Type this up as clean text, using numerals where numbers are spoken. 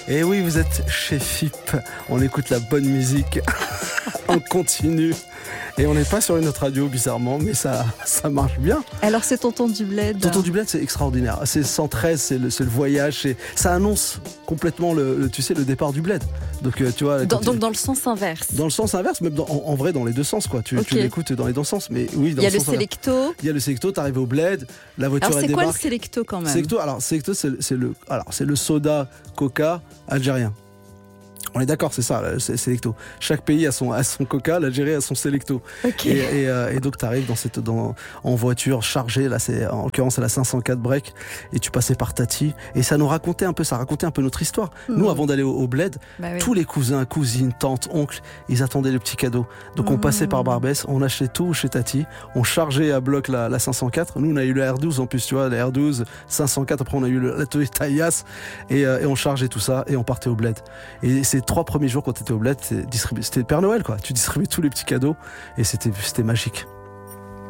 Et oui, vous êtes chez FIP. On écoute la bonne musique en continu. Et on n'est pas sur une autre radio, bizarrement, mais ça marche bien. Alors, c'est Tonton du Bled. Tonton du Bled, c'est extraordinaire. C'est 113, c'est le voyage. Ça annonce complètement le départ du Bled. Donc, tu vois. Donc, dans le sens inverse. Dans le sens inverse, même en vrai, dans les deux sens, quoi. Tu l'écoutes dans les deux sens. Mais oui, il y a le Selecto. Il y a le Selecto, t'arrives au Bled, la voiture elle débarque. Alors, c'est quoi le Selecto quand même? Selecto, c'est le soda Coca algérien. On est d'accord, c'est ça, c'est Selecto. Chaque pays a son Coca, l'Algérie a son Selecto. Okay. Et donc tu arrives en voiture chargée, là en l'occurrence c'est la 504 break, et tu passais par Tati, et ça racontait un peu notre histoire. Nous, avant d'aller au Bled, tous les cousins, cousines, tantes, oncles, ils attendaient le petit cadeau. Donc on passait par Barbès, on achetait tout chez Tati, on chargeait à bloc la 504. Nous on a eu le R12 en plus, tu vois, la R12, 504, après on a eu la Toyota Yaris, et on chargeait tout ça et on partait au Bled. Et ces 3 premiers jours quand tu étais au Bled, c'était le Père Noël, quoi. Tu distribuais tous les petits cadeaux et c'était magique.